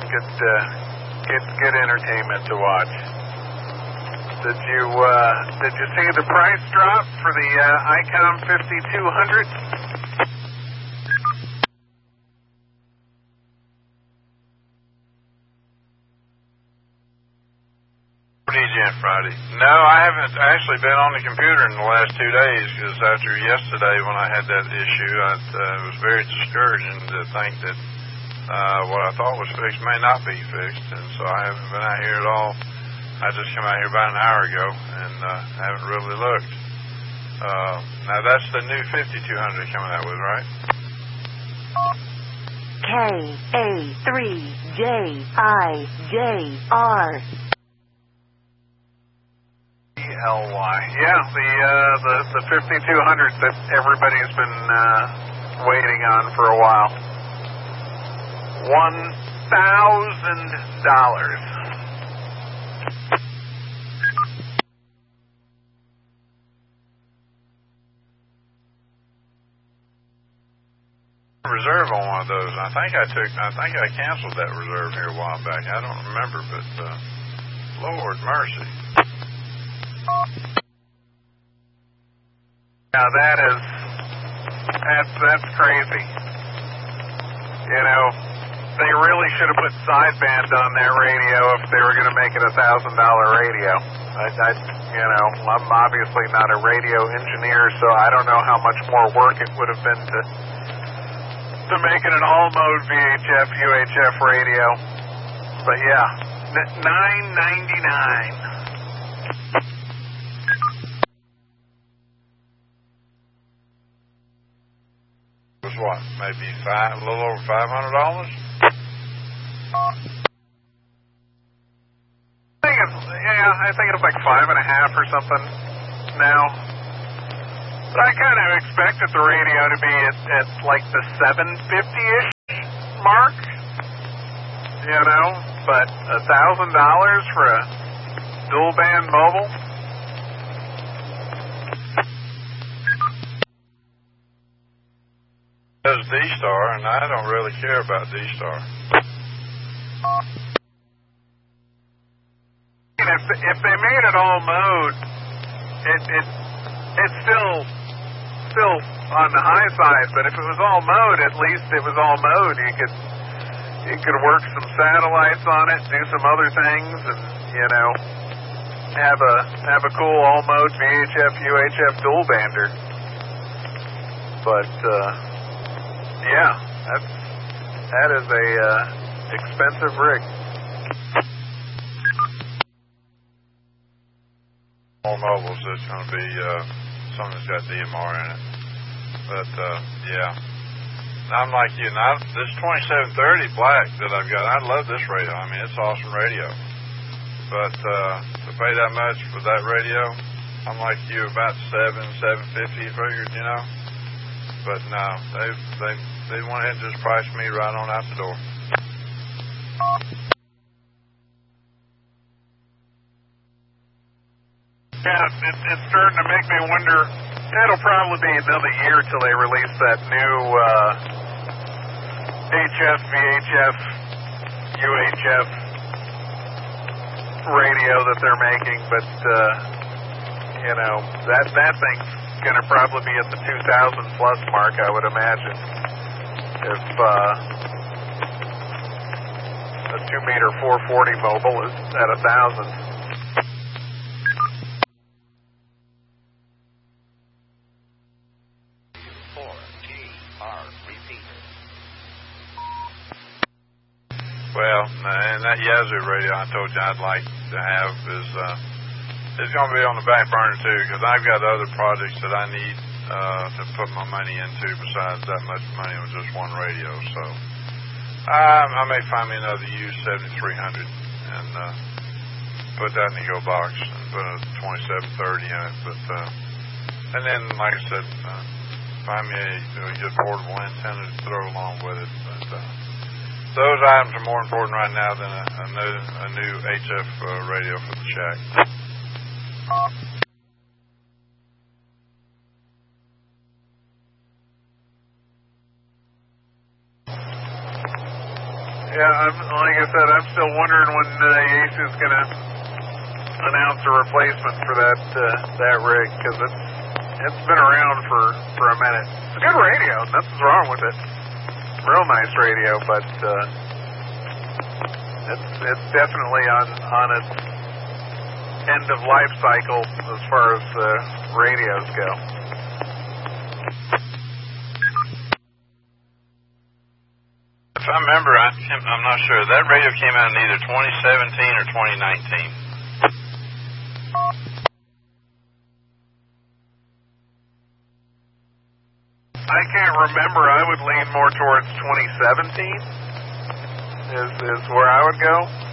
good entertainment to watch. Did you see the price drop for the ICOM 5200? DJing Friday. No, I haven't actually been on the computer in the last 2 days because after yesterday when I had that issue, it was very discouraging to think that what I thought was fixed may not be fixed, and so I haven't been out here at all. I just came out here about an hour ago and haven't really looked. Now that's the new 5200 coming out with, right? KA3JIJR. Yeah, the 5200 that everybody's been waiting on for a while. $1,000. Reserve on one of those. I think I canceled that reserve here a while back. I don't remember, but Lord mercy. Now that's crazy. You know, they really should have put sideband on that radio if they were going to make it $1,000 radio. I'm obviously not a radio engineer, so I don't know how much more work it would have been to make it an all-mode VHF, UHF radio. But yeah, $9.99. Was what? Maybe a little over $500? I think it's like 5.5 or something now. But I kind of expected the radio to be at like the 750-ish mark, you know. But $1,000 for a dual band mobile. There's D-Star, and I don't really care about D-Star. If they made it all mode, it's still on the high side. But if it was all mode, at least it was all mode. You could work some satellites on it, do some other things, and have a cool all mode VHF UHF dual bander. But yeah, that is a expensive rig. All mobiles, it's going to be something that's got DMR in it. But yeah, I'm like you. Now this 2730 black that I've got, I love this radio. I mean, it's awesome radio. But to pay that much for that radio, I'm like you, about $750 figured, you know. But no, they went ahead and just priced me right on out the door. Yeah, it's starting to make me wonder. It'll probably be another year till they release that new HF, VHF, UHF radio that they're making. But that thing's going to probably be at the 2,000 plus mark, I would imagine. If a 2-meter 440 mobile is at 1,000. Well, and that Yazoo radio I told you I'd like to have is going to be on the back burner too, because I've got other projects that I need to put my money into besides that much money on just one radio. So I may find me another used 7300 and put that in the go box and put a 2730 in it. But and then, like I said, find me a good portable antenna to throw along with it. But those items are more important right now than a new HF radio for the shack. Yeah, like I said, I'm still wondering when Yaesu is going to announce a replacement for that rig, because it's been around for a minute. It's a good radio, nothing's wrong with it. Real nice radio, but it's definitely on its end of life cycle as far as radios go. If I remember, I'm not sure. That radio came out in either 2017 or 2019. I can't remember. I would lean more towards 2017 is where I would go.